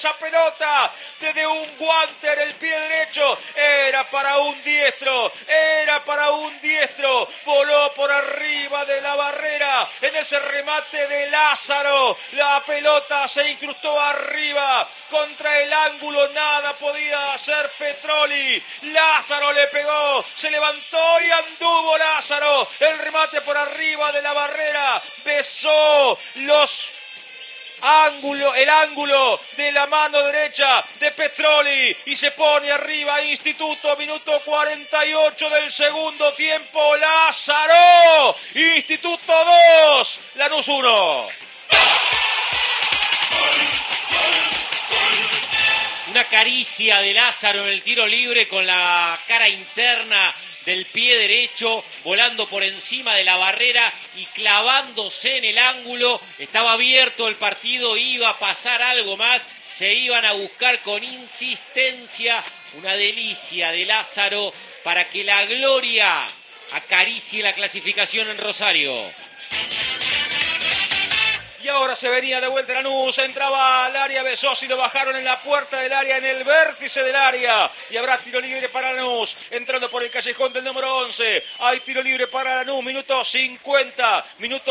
esa pelota desde un guante en el pie derecho. Era para un diestro. Voló por arriba de la barrera en ese remate de Lázaro. La pelota se incrustó arriba contra el ángulo. Nada podía hacer Petroli. Lázaro le pegó. Se levantó y anduvo Lázaro. El remate por arriba de la barrera. Besó el ángulo de la mano derecha de Petroli y se pone arriba Instituto, minuto 48 del segundo tiempo. Lázaro, Instituto 2, Lanús 1. Una caricia de Lázaro en el tiro libre con la cara interna del pie derecho, volando por encima de la barrera y clavándose en el ángulo. Estaba abierto el partido, iba a pasar algo más, se iban a buscar con insistencia. Una delicia de Lázaro para que la gloria acaricie la clasificación en Rosario. Y ahora se venía de vuelta Lanús, entraba al área Besosi, lo bajaron en la puerta del área, en el vértice del área. Y habrá tiro libre para Lanús, entrando por el callejón del número 11. Hay tiro libre para Lanús, minuto 50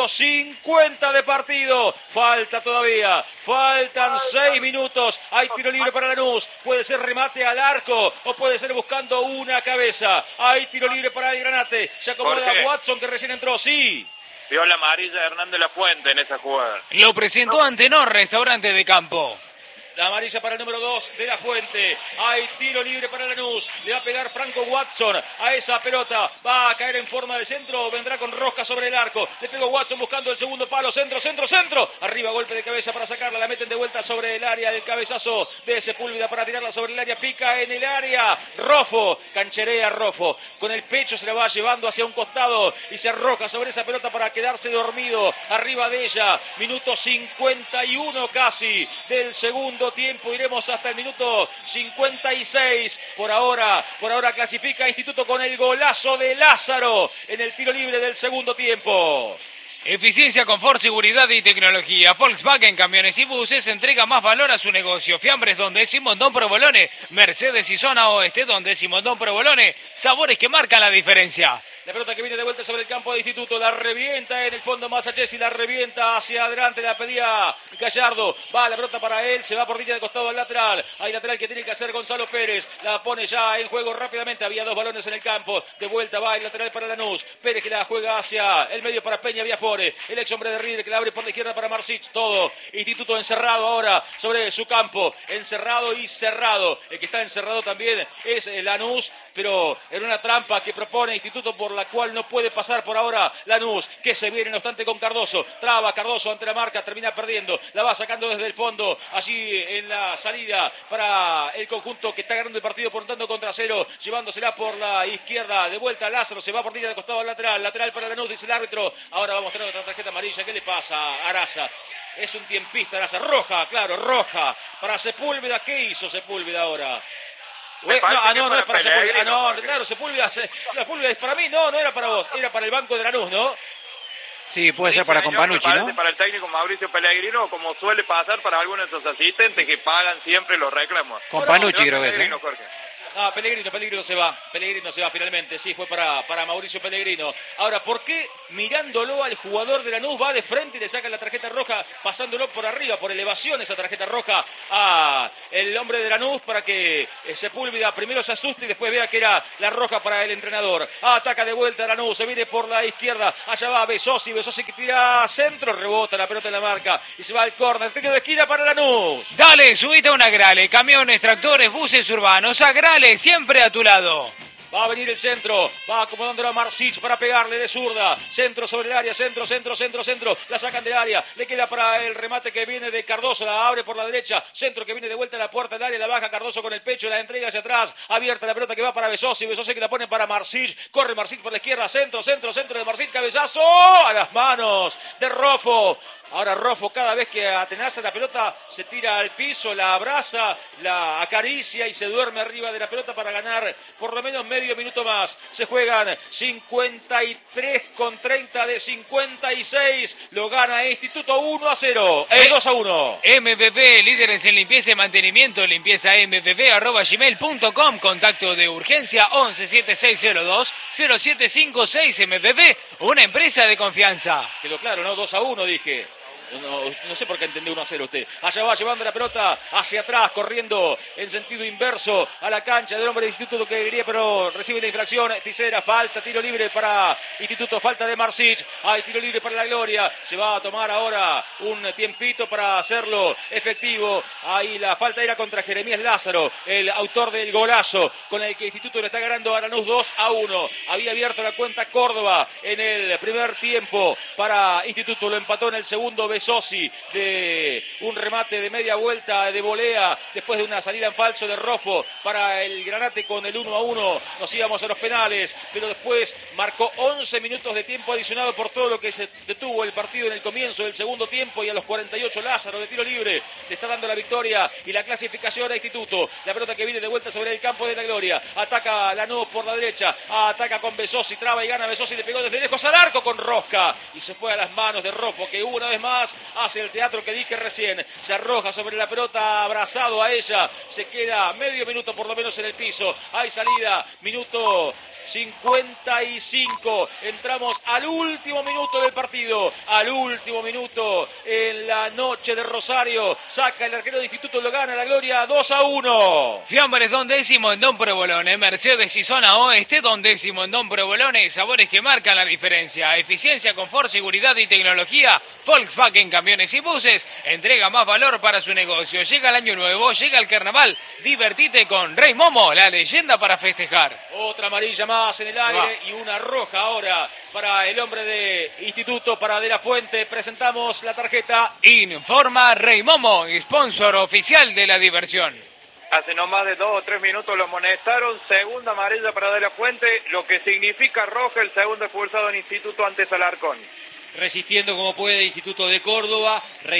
de partido. Falta todavía, faltan 6 minutos. Hay tiro libre para Lanús, puede ser remate al arco o puede ser buscando una cabeza. Hay tiro libre para el Granate, se acomoda Watson que recién entró, sí. Vio la amarilla de Hernández Lafuente en esa jugada. Lo presentó Antenor, restaurante de campo. La amarilla para el número 2 de La Fuente. Hay tiro libre para Lanús. Le va a pegar Franco Watson a esa pelota. Va a caer en forma de centro. Vendrá con rosca sobre el arco. Le pegó Watson buscando el segundo palo. Centro. Arriba, golpe de cabeza para sacarla. La meten de vuelta sobre el área. El cabezazo de Sepúlveda para tirarla sobre el área. Pica en el área. Rofo. Cancherea Rofo. Con el pecho se la va llevando hacia un costado. Y se arroja sobre esa pelota para quedarse dormido. Arriba de ella. Minuto 51 casi del segundo tiempo, iremos hasta el minuto 56. Por ahora clasifica Instituto con el golazo de Lázaro en el tiro libre del segundo tiempo. Eficiencia, confort, seguridad y tecnología. Volkswagen Camiones y Buses entrega más valor a su negocio. Fiambres Don Décimo, Don Provolone. Mercedes y Zona Oeste, Don Décimo, Don Provolone. Sabores que marcan la diferencia. La pelota que viene de vuelta sobre el campo de Instituto, la revienta en el fondo más a Jessy, la revienta hacia adelante, la pedía Gallardo, va la pelota para él, se va por línea de costado al lateral, hay lateral que tiene que hacer Gonzalo Pérez, la pone ya en juego rápidamente, había 2 balones en el campo, de vuelta va el lateral para Lanús, Pérez que la juega hacia el medio para Peña Viafore, el ex hombre de River que la abre por la izquierda para Marsic, todo, Instituto encerrado ahora sobre su campo, encerrado y cerrado, el que está encerrado también es Lanús, pero en una trampa que propone Instituto por la cual no puede pasar por ahora Lanús, que se viene no obstante con Cardoso, traba Cardoso ante la marca, termina perdiendo, la va sacando desde el fondo, allí en la salida para el conjunto que está ganando el partido por un tanto contra cero, llevándosela por la izquierda, de vuelta Lázaro, se va por línea de costado al lateral para Lanús, dice el árbitro, ahora va a mostrar otra tarjeta amarilla, ¿qué le pasa a Araza? Es un tiempista Araza, roja para Sepúlveda, ¿qué hizo Sepúlveda ahora? No es para Sepúlveda. Claro, Sepúlveda es para mí, no era para vos, era para el banco de Lanús, ¿no? Sí, puede ser para Companucci, ¿no? Para el técnico Mauricio Pellegrino, como suele pasar para algunos de sus asistentes que pagan siempre los reclamos. Companucci creo que es, ¿eh? Pellegrino se va finalmente, sí, fue para Mauricio Pellegrino. Ahora, ¿por qué mirándolo al jugador de Lanús va de frente y le saca la tarjeta roja, pasándolo por arriba, por elevación esa tarjeta roja a el hombre de Lanús para que Sepúlveda primero se asuste y después vea que era la roja para el entrenador? Ataca de vuelta Lanús, se viene por la izquierda, allá va Besosi que tira centro, rebota la pelota en la marca y se va al córner, tiro de esquina para Lanús. Dale, subite a una Grale, camiones, tractores, buses urbanos, a Grale, siempre a tu lado. Va a venir el centro, va acomodándolo a Marsic para pegarle de zurda, centro sobre el área, centro, la sacan del área, le queda para el remate que viene de Cardoso, la abre por la derecha, centro que viene de vuelta a la puerta del área, la baja Cardoso con el pecho, la entrega hacia atrás, abierta la pelota que va para Besosi que la pone para Marsic, corre Marsic por la izquierda, centro de Marsic, cabezazo a las manos de Rofo. Ahora Rofo cada vez que atenaza la pelota se tira al piso, la abraza, la acaricia y se duerme arriba de la pelota para ganar por lo menos medio medio minuto más. Se juegan 53,30 de 56. Lo gana Instituto 1-0. 2-1. MVV, líderes en limpieza y mantenimiento. Limpieza mvv@gmail.com. Contacto de urgencia 117602-0756. MVV, una empresa de confianza. Quedó claro, ¿no? 2-1 dije. No sé por qué entendió 1-0 usted. Allá va llevando la pelota hacia atrás, corriendo en sentido inverso a la cancha del hombre de Instituto que quería, pero recibe la infracción. Tisera, falta, tiro libre para Instituto, falta de Marsic. Hay tiro libre para la Gloria. Se va a tomar ahora un tiempito para hacerlo efectivo. Ahí la falta era contra Jeremías Lázaro, el autor del golazo con el que Instituto le está ganando a Lanús 2-1. Había abierto la cuenta Córdoba en el primer tiempo para Instituto. Lo empató en el segundo Besosi de un remate de media vuelta de volea después de una salida en falso de Rofo para el Granate con el 1-1. Nos íbamos a los penales, pero después marcó 11 minutos de tiempo adicionado por todo lo que se detuvo el partido en el comienzo del segundo tiempo, y a los 48 Lázaro de tiro libre le está dando la victoria y la clasificación a Instituto. La pelota que viene de vuelta sobre el campo de la Gloria. Ataca Lanús por la derecha, ataca con Besosi, traba y gana Besosi, le pegó desde lejos al arco con Rosca y se fue a las manos de Rofo, que una vez más hace el teatro que dije recién. Se arroja sobre la pelota, abrazado a ella, se queda medio minuto por lo menos en el piso. Hay salida, minuto 55. Entramos al último minuto del partido, al último minuto en la noche de Rosario. Saca el arquero de Instituto, lo gana la Gloria 2-1. Fiambres Don Décimo en Don Provolone, Mercedes y Zona Oeste, Don Décimo en Don Provolone, sabores que marcan la diferencia, eficiencia, confort, seguridad y tecnología. Volkswagen Camiones y Buses entrega más valor para su negocio. Llega el año nuevo, llega el carnaval, divertite con Rey Momo, la leyenda para festejar. Otra amarilla más en el aire y una roja ahora para el hombre de Instituto, para De La Fuente. Presentamos la tarjeta. Informa Rey Momo, sponsor oficial de la diversión. Hace no más de 2 o 3 minutos lo amonestaron. Segunda amarilla para De La Fuente, lo que significa roja, el segundo expulsado en Instituto ante Alarcón. Resistiendo como puede Instituto de Córdoba,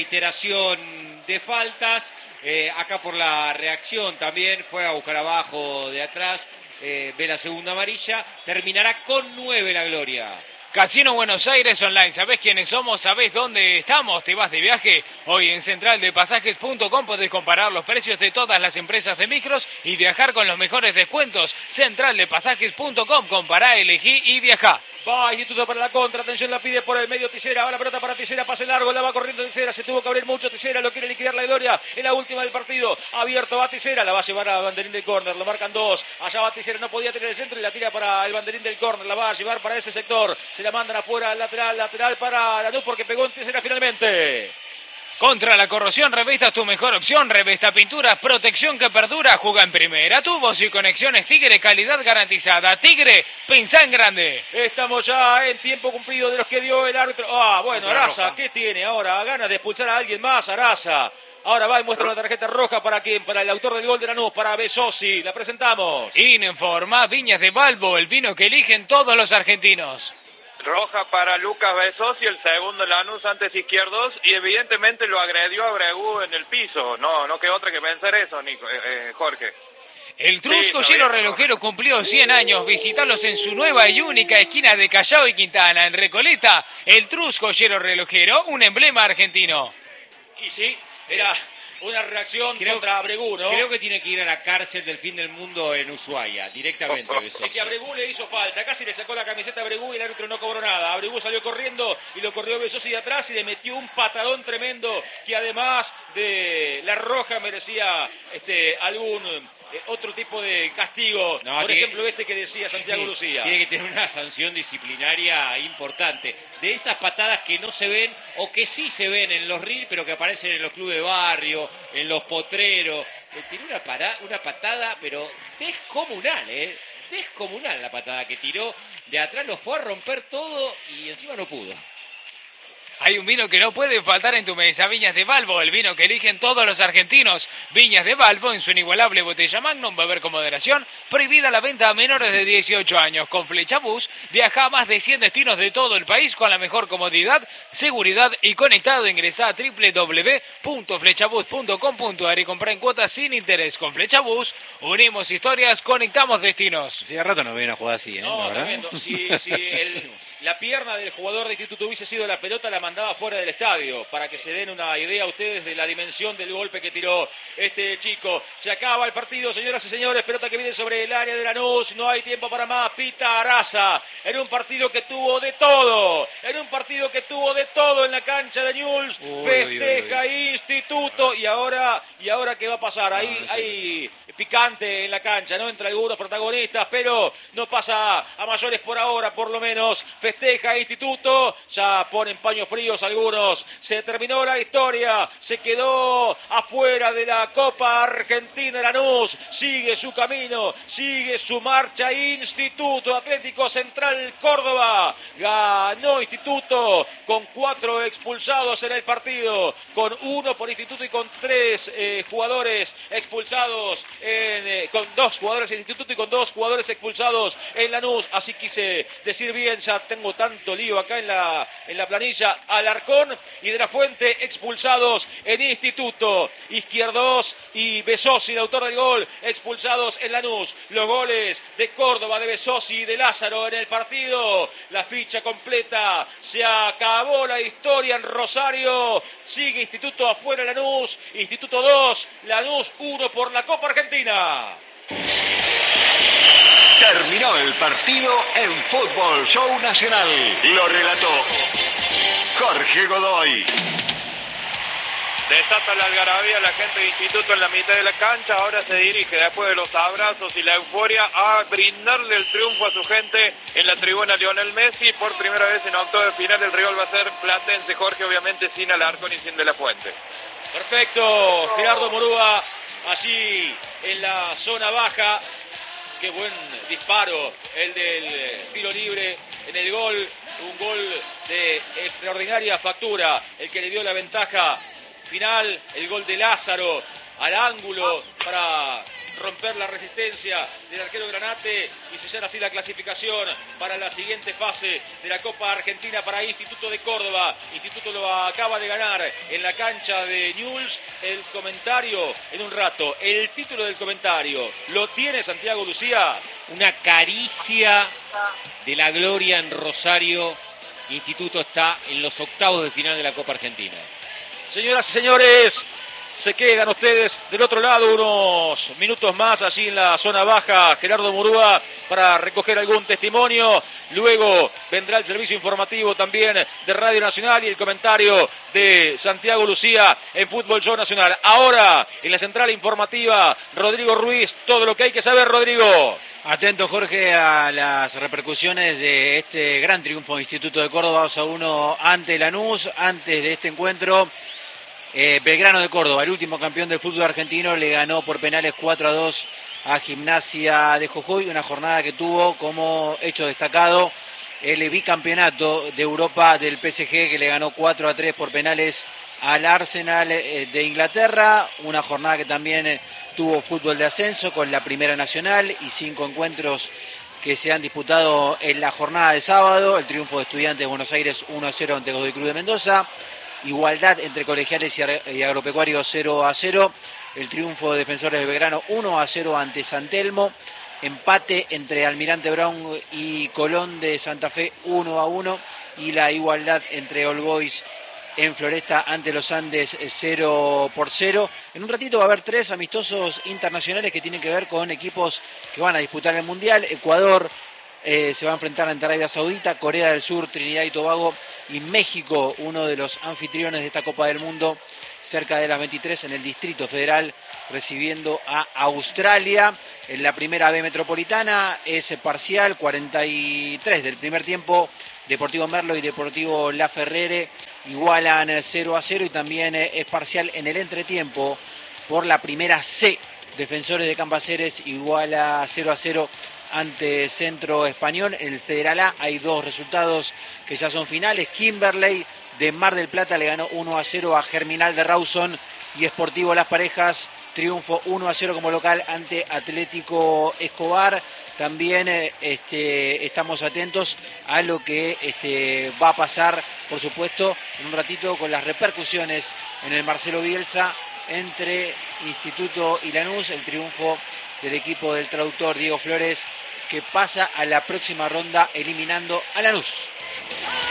reiteración de faltas, acá por la reacción también, fue a buscar abajo de atrás, ve la segunda amarilla, terminará con 9 la Gloria. Casino Buenos Aires Online, ¿sabés quiénes somos? ¿Sabés dónde estamos? ¿Te vas de viaje? Hoy en centraldepasajes.com podés comparar los precios de todas las empresas de micros y viajar con los mejores descuentos. Centraldepasajes.com, compará, elegí y viajá. Va Instituto para la contra, atención, la pide por el medio Tisera, va la pelota para Tisera, pase largo, la va corriendo Tisera, se tuvo que abrir mucho Tisera, lo quiere liquidar la Gloria en la última del partido, abierto va Tisera, la va a llevar a banderín del córner, lo marcan 2, allá va Tisera, no podía tener el centro y la tira para el banderín del córner, la va a llevar para ese sector, se la mandan afuera al lateral para Lanús porque pegó en Tisera finalmente. Contra la corrosión, Revesta es tu mejor opción. Revesta Pinturas, protección que perdura. Juega en primera. Tubos y conexiones Tigre, calidad garantizada. Tigre, pensá en grande. Estamos ya en tiempo cumplido de los que dio el árbitro. Bueno, Araza, ¿qué tiene ahora? ¿Ganas de expulsar a alguien más, Araza? Ahora va y muestra la tarjeta roja para quién, para el autor del gol de Lanús, para Besosi. La presentamos. Informa Viñas de Balbo, el vino que eligen todos los argentinos. Roja para Lucas Besosi, el segundo Lanús antes izquierdos, y evidentemente lo agredió a Abregu en el piso. No queda otra que pensar eso, Nico, Jorge. El Trusco Hielo Relojero cumplió 100 años. Visitarlos en su nueva y única esquina de Callao y Quintana, en Recoleta. El Trusco Hielo Relojero, un emblema argentino. Y sí, era una reacción contra Abregu, ¿no? Creo que tiene que ir a la cárcel del fin del mundo en Ushuaia, directamente. Es que Abregu le hizo falta, casi le sacó la camiseta a Abregu y el árbitro no cobró nada. Abregu salió corriendo y lo corrió Besosi de atrás y le metió un patadón tremendo que además de la roja merecía algún otro tipo de castigo. Por ejemplo, que decía Santiago Lucía. Tiene que tener una sanción disciplinaria importante. De esas patadas que no se ven o que sí se ven en los reels, pero que aparecen en los clubes de barrio, en los potreros. Tiene una patada, pero descomunal, descomunal la patada que tiró de atrás, lo fue a romper todo y encima no pudo. Hay un vino que no puede faltar en tu mesa, Viñas de Valvo, el vino que eligen todos los argentinos. Viñas de Valvo, en su inigualable botella Magnum, beber con moderación, prohibida la venta a menores de 18 años. Con Flechabús, viaja a más de 100 destinos de todo el país con la mejor comodidad, seguridad y conectado. Ingresá a www.flechabús.com.ar y comprá en cuotas sin interés. Con Flechabús, unimos historias, conectamos destinos. Sí, hace rato no veo una jugada así, No, la verdad. tremendo. Si la pierna del jugador de Instituto hubiese sido la pelota, la mandaba fuera del estadio, para que se den una idea a ustedes de la dimensión del golpe que tiró este chico. Se acaba el partido, señoras y señores, pelota que viene sobre el área de Lanús, no hay tiempo para más, pita Araza, en un partido que tuvo de todo, en la cancha de Newell's, festeja Instituto, y ahora ¿qué va a pasar? Hay picante en la cancha, ¿no? Entre algunos protagonistas, pero no pasa a mayores por ahora, por lo menos. Festeja Instituto, ya ponen paños fríos algunos. Se terminó la historia, se quedó afuera de la Copa Argentina Lanús. Sigue su camino, sigue su marcha Instituto. Atlético Central Córdoba ganó Instituto con 4 expulsados en el partido, con 1 por Instituto y con 3 jugadores expulsados, con 2 jugadores en Instituto y con 2 jugadores expulsados en Lanús. Así quise decir bien, ya tengo tanto lío acá en la planilla. Alarcón y De la Fuente expulsados en Instituto. Izquierdos y Besosi, el autor del gol, expulsados en Lanús. Los goles de Córdoba, de Besosi y de Lázaro en el partido. La ficha completa. Se acabó la historia en Rosario. Sigue Instituto afuera Lanús. Instituto 2, Lanús 1 por la Copa Argentina. Terminó el partido en Fútbol Show Nacional. Lo relató Jorge Godoy. Desata la algarabía la gente de Instituto en la mitad de la cancha. Ahora se dirige, después de los abrazos y la euforia, a brindarle el triunfo a su gente en la tribuna Lionel Messi. Por primera vez en octavo de final el rival va a ser Platense, Jorge, obviamente sin Alarcón y sin De la Fuente. Perfecto, Gerardo Morúa allí en la zona baja. Qué buen disparo el del tiro libre en el gol. Un gol de extraordinaria factura, el que le dio la ventaja final. El gol de Lázaro al ángulo para romper la resistencia del arquero Granate y sellar así la clasificación para la siguiente fase de la Copa Argentina para Instituto de Córdoba. Instituto lo acaba de ganar en la cancha de Newell's. El comentario en un rato, el título del comentario, ¿lo tiene Santiago Lucía? Una caricia de la gloria en Rosario. Instituto está en los octavos de final de la Copa Argentina. Señoras y señores, se quedan ustedes del otro lado unos minutos más allí en la zona baja, Gerardo Morúa, para recoger algún testimonio. Luego vendrá el servicio informativo también de Radio Nacional y el comentario de Santiago Lucía en Fútbol Show Nacional. Ahora, en la central informativa, Rodrigo Ruiz, todo lo que hay que saber, Rodrigo. Atento, Jorge, a las repercusiones de este gran triunfo de Instituto de Córdoba 2-1 ante Lanús. Antes de este encuentro, Belgrano de Córdoba, el último campeón del fútbol argentino, le ganó por penales 4-2 a Gimnasia de Jujuy. Una jornada que tuvo como hecho destacado el bicampeonato de Europa del PSG, que le ganó 4-3 por penales al Arsenal de Inglaterra. Una jornada que también tuvo fútbol de ascenso con la Primera Nacional y 5 encuentros que se han disputado en la jornada de sábado. El triunfo de Estudiantes de Buenos Aires 1-0 ante Godoy Cruz de Mendoza. Igualdad entre Colegiales y Agropecuarios 0-0. El triunfo de Defensores de Belgrano 1-0 ante San Telmo. Empate entre Almirante Brown y Colón de Santa Fe 1-1. Y la igualdad entre All Boys en Floresta ante los Andes 0-0. En un ratito va a haber 3 amistosos internacionales que tienen que ver con equipos que van a disputar el Mundial. Ecuador se va a enfrentar ante Arabia Saudita, Corea del Sur, Trinidad y Tobago y México, uno de los anfitriones de esta Copa del Mundo, cerca de las 23 en el Distrito Federal, recibiendo a Australia. En la primera B metropolitana es parcial, 43 del primer tiempo. Deportivo Merlo y Deportivo La Ferrere igualan 0-0 y también es parcial en el entretiempo por la primera C. Defensores de Cambaceres iguala 0-0 ante Centro Español. En el Federal A hay 2 resultados que ya son finales. Kimberley de Mar del Plata le ganó 1-0 a Germinal de Rawson. Y Sportivo Las Parejas, triunfo 1-0 como local ante Atlético Escobar. También estamos atentos a lo que va a pasar, por supuesto, en un ratito con las repercusiones en el Marcelo Bielsa entre Instituto y Lanús, el triunfo del equipo del traductor Diego Flores, que pasa a la próxima ronda eliminando a Lanús.